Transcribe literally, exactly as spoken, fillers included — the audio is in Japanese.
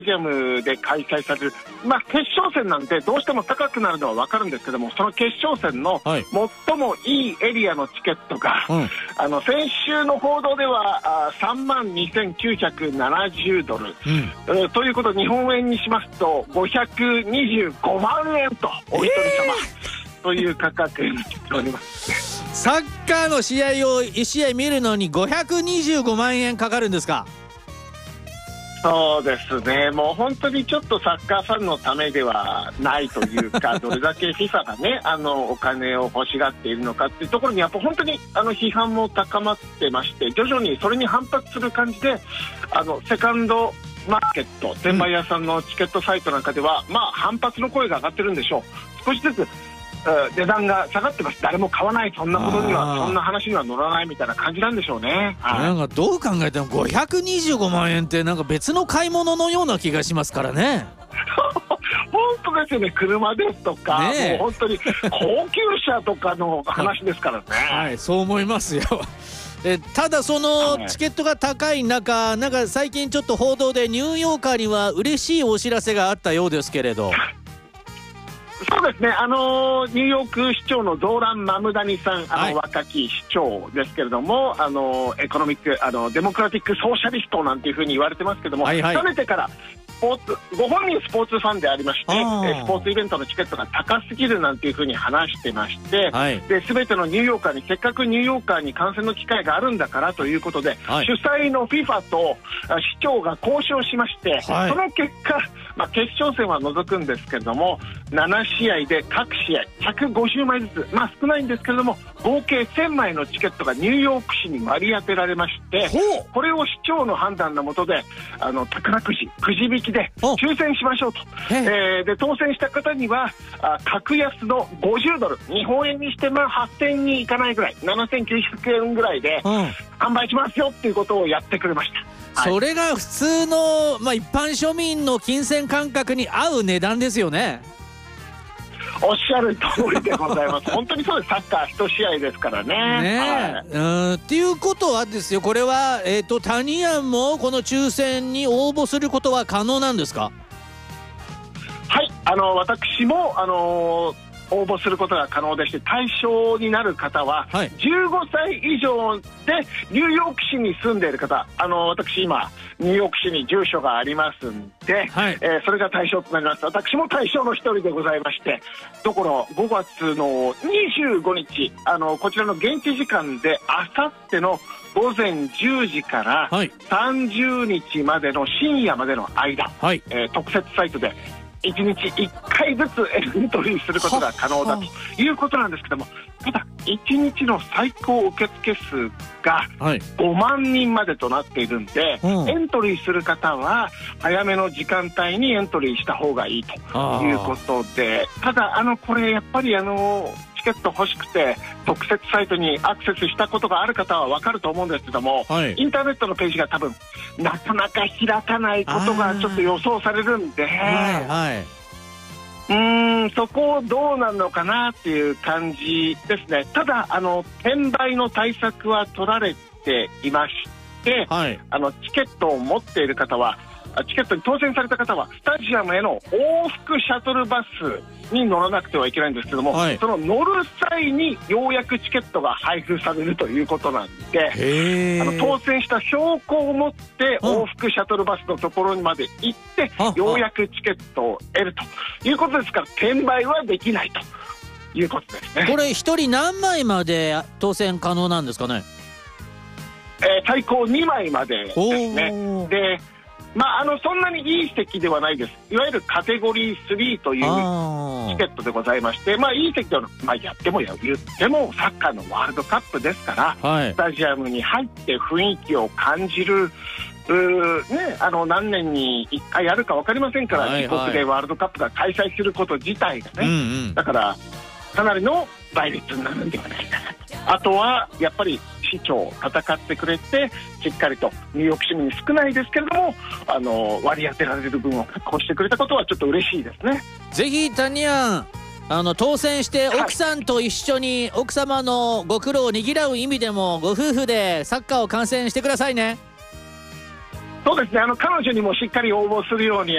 ジアムで開催される、まあ、決勝戦なんてどうしても高くなるのは分かるんですけども、その決勝戦の最もいいエリアのチケットが、はい、あの先週の報道ではあさんまんにせんきゅうひゃくななじゅうドル、うん、ということ日本円にしますとごひゃくにじゅうごまんえんとお一人様、えー、という価格になっております。 サッカーの試合をいち試合見るのにごひゃくにじゅうごまんえんかかるんですか？ そうですね、もう本当にちょっとサッカーファンのためではないというかどれだけ フィファ がねあのお金を欲しがっているのかっていうところにやっぱ本当にあの批判も高まってまして、徐々にそれに反発する感じであのセカンドマーケット転売屋さんのチケットサイトなんかでは、うん、まあ反発の声が上がってるんでしょう。少しずつ値段が下がってます。誰も買わない、そんなことにはそんな話には乗らないみたいな感じなんでしょうね。 なんかどう考えてもごひゃくにじゅうごまんえんってなんか別の買い物のような気がしますからね。 本当ですよね。車ですとか、ね、もう本当に高級車とかの話ですからね。 はい、そう思いますよ。えただそのチケットが高い中、なんか最近ちょっと報道でニューヨーカーには嬉しいお知らせがあったようですけれど。 そうですね、あのニューヨーク市長のゾーラン・マムダニさん、あの、はい、若き市長ですけれども、あのエコノミックあのデモクラティックソーシャリストなんていうふうに言われてますけども、はいはい、かねてからスポーツご本人スポーツファンでありまして、スポーツイベントのチケットが高すぎるなんていうふうに話してまして、はい、で全てのニューヨーカーにせっかくニューヨーカーに観戦の機会があるんだからということで、はい、主催の フィファ と市長が交渉しまして、はい、その結果、まあ、決勝戦は除くんですけれどもなな試合で各試合ひゃくごじゅうまいずつ、まあ少ないんですけれども合計せんまいのチケットがニューヨーク市に割り当てられまして、これを市長の判断のもとであの宝くじくじ引きで抽選しましょうと、えー、で当選した方にはあ格安のごじゅうドル日本円にしてまあはっせんにいかないぐらいななせんきゅうひゃくえんぐらいで販売しますよっていうことをやってくれました。 それが普通の、まあ、一般庶民の金銭感覚に合う値段ですよね。 おっしゃる通りでございます。本当にそうです。サッカー一試合ですからね。 ねはい、うんっていうことはですよ、これは、えーと、タニアンもこの抽選に応募することは可能なんですか？ はい、あの私もあのー応募することが可能でして、対象になる方はじゅうごさい以上でニューヨーク市に住んでいる方、あの私今ニューヨーク市に住所がありますんで、はい、えー、それが対象となります。私も対象の一人でございまして、ところごがつのにじゅうごにちあのこちらの現地時間であさってのごぜんじゅうじからさんじゅうにちまでの深夜までの間、はい、えー、特設サイトでいちにちいっかいずつエントリーすることが可能だということなんですけども、ただいちにちの最高受付数がごまんにんまでとなっているんで、はい、エントリーする方は早めの時間帯にエントリーした方がいいということで、ただあのこれやっぱりあのチケット欲しくて特設サイトにアクセスしたことがある方は分かると思うんですけども、はい、インターネットのページが多分なかなか開かないことがちょっと予想されるんで、はいはい、うーんそこどうなるのかなっていう感じですね。ただあの転売の対策は取られていまして、はい、あのチケットを持っている方はチケットに当選された方はスタジアムへの往復シャトルバスに乗らなくてはいけないんですけども、はい、その乗る際にようやくチケットが配布されるということなんで、あの当選した証拠を持って往復シャトルバスのところにまで行ってようやくチケットを得るということですから、転売はできないということですね。 これひとり何枚まで当選可能なんですかね？ えー、最高にまいまでですね。でまあ、あのそんなにいい席ではないです。いわゆるカテゴリースリーというチケットでございまして、まあ、いい席は、まあ、やってもや言ってもサッカーのワールドカップですから、はい、スタジアムに入って雰囲気を感じるう、ね、あの何年にいっかいあるか分かりませんから、はいはい、自国でワールドカップが開催すること自体がね、うんうん、だからかなりの倍率になるんではないかなと。あとはやっぱり市長戦ってくれてしっかりとニューヨーク市民に少ないですけれどもあの割り当てられる分を確保してくれたことはちょっと嬉しいですね。 ぜひタニアンあの当選して奥さんと一緒に、はい、奥様のご苦労をねぎらう意味でもご夫婦でサッカーを観戦してくださいね。 そうですね、あの彼女にもしっかり応募するように